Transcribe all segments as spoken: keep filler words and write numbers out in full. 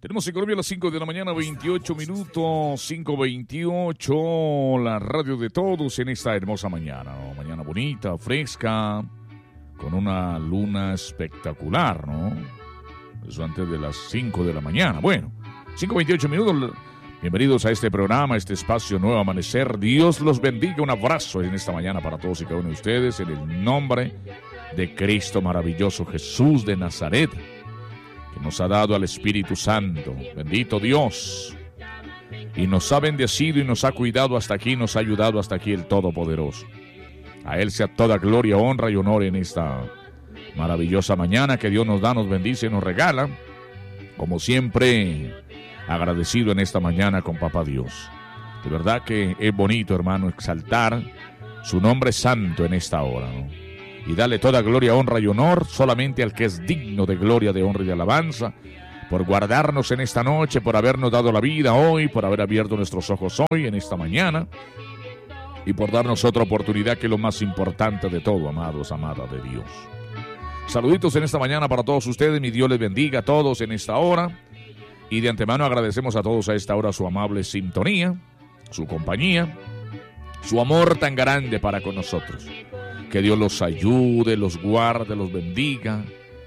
Tenemos en Colombia a las cinco de la mañana, veintiocho minutos, cinco veintiocho, la radio de todos en esta hermosa mañana, ¿no? Mañana bonita, fresca, con una luna espectacular, ¿no? Eso antes de las cinco de la mañana. Bueno, cinco veintiocho minutos, bienvenidos a este programa, a este espacio Nuevo Amanecer. Dios los bendiga, un abrazo en esta mañana para todos y cada uno de ustedes, en el nombre de Cristo maravilloso, Jesús de Nazaret, que nos ha dado al Espíritu Santo. Bendito Dios. Y nos ha bendecido y nos ha cuidado hasta aquí, nos ha ayudado hasta aquí el Todopoderoso. A Él sea toda gloria, honra y honor en esta maravillosa mañana que Dios nos da, nos bendice y nos regala. Como siempre, agradecido en esta mañana con Papá Dios. De verdad que es bonito, hermano, exaltar su nombre santo en esta hora, ¿no? Y darle toda gloria, honra y honor solamente al que es digno de gloria, de honra y de alabanza, por guardarnos en esta noche, por habernos dado la vida hoy, por haber abierto nuestros ojos hoy, en esta mañana, y por darnos otra oportunidad que es lo más importante de todo, amados, amadas de Dios. Saluditos en esta mañana para todos ustedes, mi Dios les bendiga a todos en esta hora, y de antemano agradecemos a todos a esta hora su amable sintonía, su compañía, su amor tan grande para con nosotros. Que Dios los ayude, los guarde, los bendiga.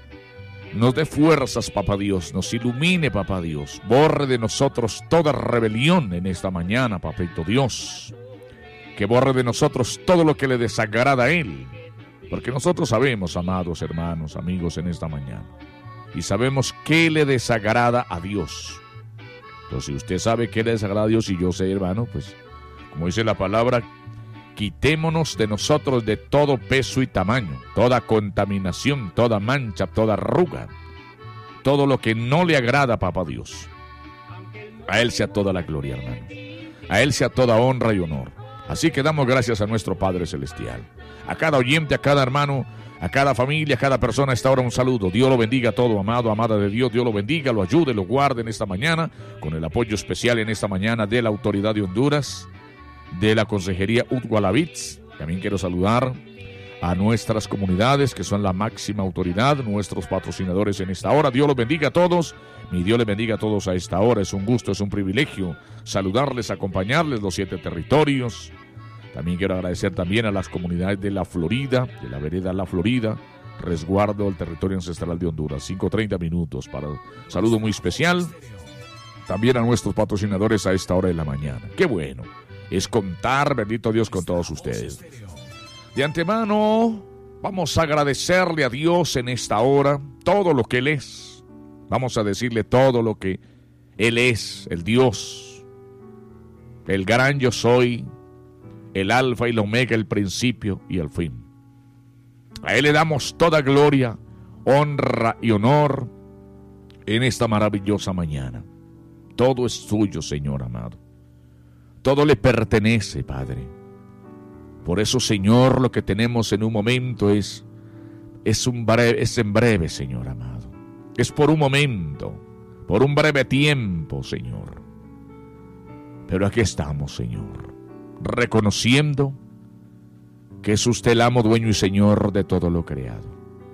Nos dé fuerzas, Papá Dios. Nos ilumine, Papá Dios. Borre de nosotros toda rebelión en esta mañana, Papito Dios. Que borre de nosotros todo lo que le desagrada a Él. Porque nosotros sabemos, amados hermanos, amigos, en esta mañana. Y sabemos qué le desagrada a Dios. Entonces, si usted sabe qué le desagrada a Dios y yo sé, hermano, pues, como dice la palabra, quitémonos de nosotros de todo peso y tamaño, toda contaminación, toda mancha, toda arruga, todo lo que no le agrada a Papá Dios. A Él sea toda la gloria, hermano. A Él sea toda honra y honor. Así que damos gracias a nuestro Padre Celestial. A cada oyente, a cada hermano, a cada familia, a cada persona a esta hora un saludo. Dios lo bendiga a todo, amado, amada de Dios. Dios lo bendiga, lo ayude, lo guarde en esta mañana, con el apoyo especial en esta mañana de la Autoridad de Honduras, de la Consejería Utgualavits. También quiero saludar a nuestras comunidades que son la máxima autoridad, nuestros patrocinadores en esta hora. Dios los bendiga a todos, mi Dios les bendiga a todos a esta hora. Es un gusto, es un privilegio saludarles, acompañarles los siete territorios. También quiero agradecer también a las comunidades de la Florida, de la vereda La Florida, resguardo del territorio ancestral de Honduras. cinco treinta minutos para un saludo muy especial. También a nuestros patrocinadores a esta hora de la mañana. ¡Qué bueno! Es contar, bendito Dios, con todos ustedes. De antemano, vamos a agradecerle a Dios en esta hora todo lo que Él es. Vamos a decirle todo lo que Él es, el Dios, el gran yo soy, el alfa y el omega, el principio y el fin. A Él le damos toda gloria, honra y honor en esta maravillosa mañana. Todo es suyo, Señor amado. Todo le pertenece, Padre. Por eso, Señor, lo que tenemos en un momento es, es, un breve, es en breve, Señor amado. Es por un momento, por un breve tiempo, Señor. Pero aquí estamos, Señor, reconociendo que es usted el amo, dueño y Señor de todo lo creado.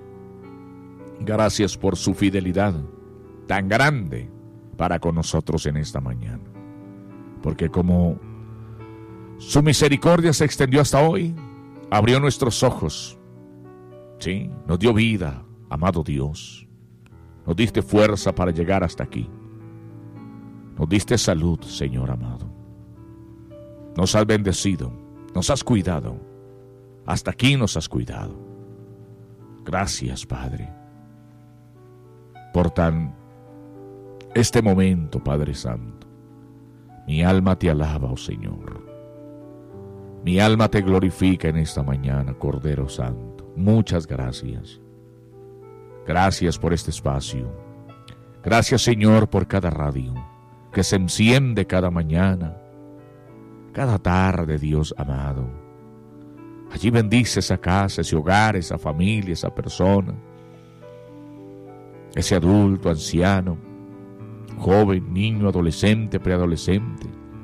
Gracias por su fidelidad tan grande para con nosotros en esta mañana. Porque como su misericordia se extendió hasta hoy, abrió nuestros ojos, sí, nos dio vida, amado Dios. Nos diste fuerza para llegar hasta aquí. Nos diste salud, Señor amado. Nos has bendecido, nos has cuidado. Hasta aquí nos has cuidado. Gracias, Padre, por tan este momento, Padre Santo. Mi alma te alaba, oh Señor. Mi alma te glorifica en esta mañana, Cordero Santo. Muchas gracias. Gracias por este espacio. Gracias, Señor, por cada radio que se enciende cada mañana, cada tarde, Dios amado. Allí bendice esa casa, ese hogar, esa familia, esa persona, ese adulto, anciano, joven, niño, adolescente, preadolescente.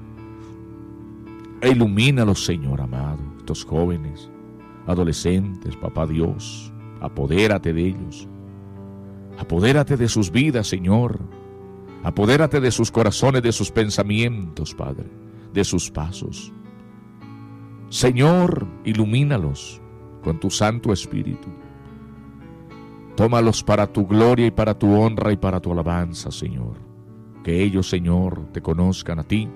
E ilumínalos, Señor amado, estos jóvenes, adolescentes, Papá Dios. Apodérate de ellos. Apodérate de sus vidas, Señor. Apodérate de sus corazones, de sus pensamientos, Padre, de sus pasos. Señor, ilumínalos con tu Santo Espíritu. Tómalos para tu gloria y para tu honra y para tu alabanza, Señor. Que ellos, Señor, te conozcan a ti,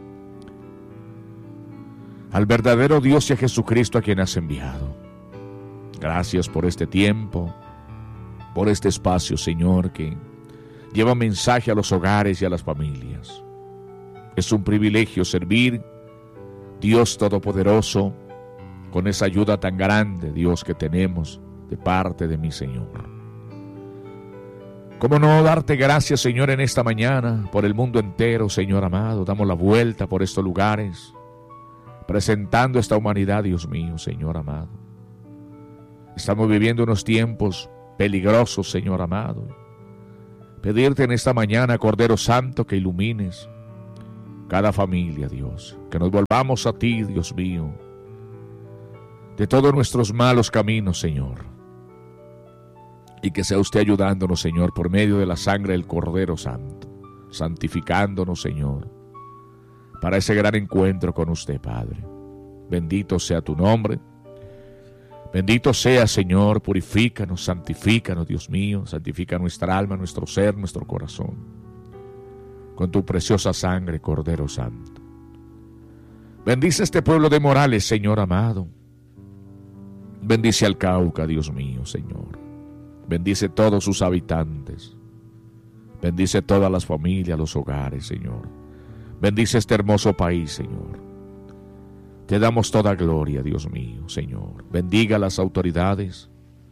al verdadero Dios y a Jesucristo a quien has enviado. Gracias por este tiempo, por este espacio, Señor, que lleva mensaje a los hogares y a las familias. Es un privilegio servir, Dios Todopoderoso, con esa ayuda tan grande, Dios, que tenemos de parte de mi Señor. ¿Cómo no darte gracias, Señor, en esta mañana, por el mundo entero, Señor amado? Damos la vuelta por estos lugares, presentando esta humanidad, Dios mío, Señor amado. Estamos viviendo unos tiempos peligrosos, Señor amado. Pedirte en esta mañana, Cordero Santo, que ilumines cada familia, Dios. Que nos volvamos a ti, Dios mío, de todos nuestros malos caminos, Señor. Y que sea usted ayudándonos, Señor, por medio de la sangre del Cordero Santo, santificándonos, Señor, para ese gran encuentro con usted, Padre. Bendito sea tu nombre. Bendito sea, Señor, purifícanos, santifícanos, Dios mío, santifica nuestra alma, nuestro ser, nuestro corazón, con tu preciosa sangre, Cordero Santo. Bendice este pueblo de Morales, Señor amado. Bendice al Cauca, Dios mío, Señor. Bendice todos sus habitantes. Bendice todas las familias, los hogares, Señor. Bendice este hermoso país, Señor. Te damos toda gloria, Dios mío, Señor. Bendiga a las autoridades,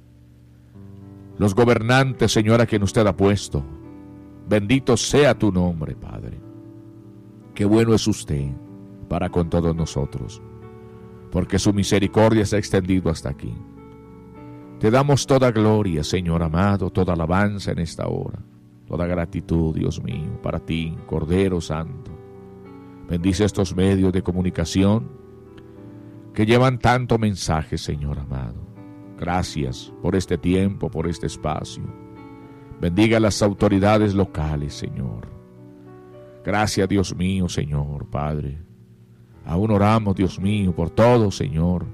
los gobernantes, Señor, a quien usted ha puesto. Bendito sea tu nombre, Padre. Qué bueno es usted para con todos nosotros, porque su misericordia se ha extendido hasta aquí. Te damos toda gloria, Señor amado, toda alabanza en esta hora, toda gratitud, Dios mío, para ti, Cordero Santo. Bendice estos medios de comunicación que llevan tanto mensaje, Señor amado. Gracias por este tiempo, por este espacio. Bendiga a las autoridades locales, Señor. Gracias, Dios mío, Señor, Padre. Aún oramos, Dios mío, por todo, Señor.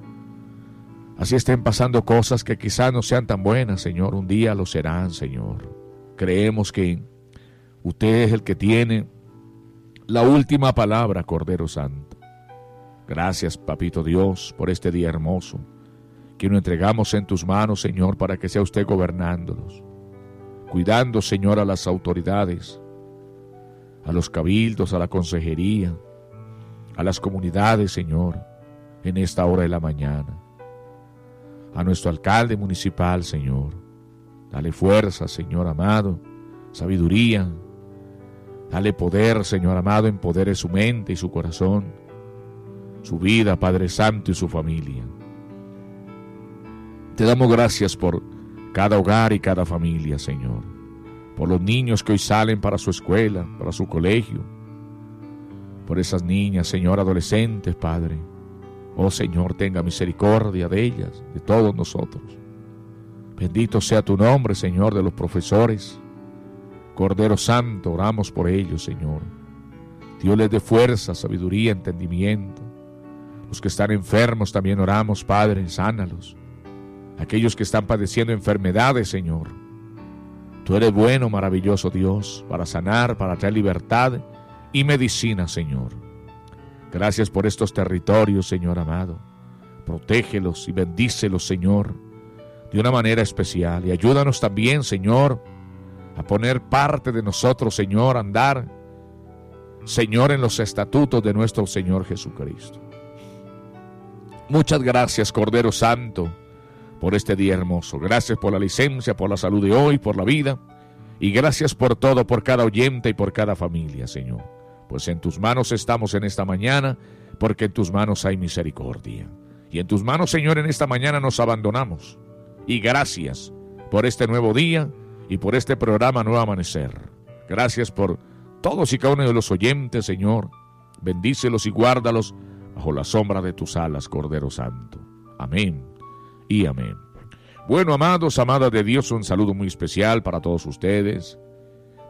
Así estén pasando cosas que quizás no sean tan buenas, Señor. Un día lo serán, Señor. Creemos que usted es el que tiene la última palabra, Cordero Santo. Gracias, Papito Dios, por este día hermoso, que nos entregamos en tus manos, Señor, para que sea usted gobernándolos, cuidando, Señor, a las autoridades, a los cabildos, a la consejería, a las comunidades, Señor, en esta hora de la mañana. A nuestro alcalde municipal, Señor, dale fuerza, Señor amado, sabiduría, dale poder, Señor amado, empodere su mente y su corazón, su vida, Padre Santo, y su familia. Te damos gracias por cada hogar y cada familia, Señor, por los niños que hoy salen para su escuela, para su colegio, por esas niñas, Señor, adolescentes, Padre. Oh, Señor, tenga misericordia de ellas, de todos nosotros. Bendito sea tu nombre, Señor, de los profesores. Cordero Santo, oramos por ellos, Señor. Dios les dé fuerza, sabiduría, entendimiento. Los que están enfermos también oramos, Padre, sánalos. Aquellos que están padeciendo enfermedades, Señor. Tú eres bueno, maravilloso Dios, para sanar, para traer libertad y medicina, Señor. Gracias por estos territorios, Señor amado. Protégelos y bendícelos, Señor, de una manera especial. Y ayúdanos también, Señor, a poner parte de nosotros, Señor, a andar, Señor, en los estatutos de nuestro Señor Jesucristo. Muchas gracias, Cordero Santo, por este día hermoso. Gracias por la licencia, por la salud de hoy, por la vida. Y gracias por todo, por cada oyente y por cada familia, Señor. Pues en tus manos estamos en esta mañana, porque en tus manos hay misericordia. Y en tus manos, Señor, en esta mañana nos abandonamos. Y gracias por este nuevo día y por este programa Nuevo Amanecer. Gracias por todos y cada uno de los oyentes, Señor. Bendícelos y guárdalos bajo la sombra de tus alas, Cordero Santo. Amén y amén. Bueno, amados, amadas de Dios, un saludo muy especial para todos ustedes.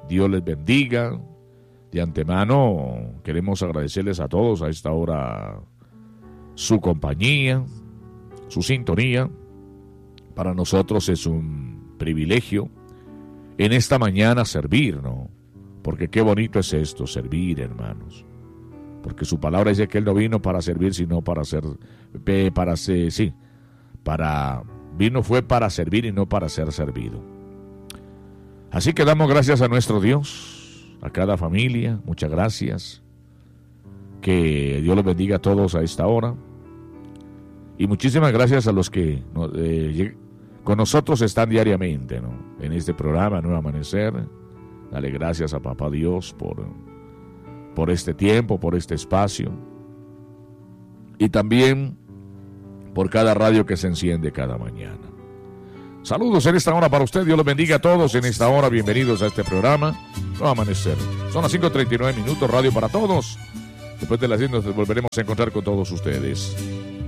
Dios les bendiga. De antemano queremos agradecerles a todos a esta hora su compañía, su sintonía. Para nosotros es un privilegio en esta mañana servir, ¿no? Porque qué bonito es esto, servir, hermanos. Porque su palabra dice que Él no vino para servir, sino para ser, para ser, sí, para, vino fue para servir y no para ser servido. Así que damos gracias a nuestro Dios, a cada familia, muchas gracias. Que Dios los bendiga a todos a esta hora. Y muchísimas gracias a los que eh, con nosotros están diariamente, ¿no? En este programa, Nuevo Amanecer. Dale gracias a Papá Dios por, por este tiempo, por este espacio. Y también por cada radio que se enciende cada mañana. Saludos en esta hora para usted. Dios los bendiga a todos en esta hora. Bienvenidos a este programa, Nuevo Amanecer. Son las cinco treinta y nueve minutos, radio para todos. Después de las diez nos volveremos a encontrar con todos ustedes.